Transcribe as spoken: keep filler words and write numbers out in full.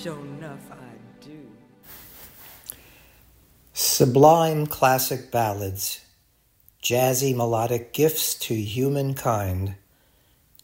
Sure enough, I do. Sublime classic ballads, jazzy melodic gifts to humankind.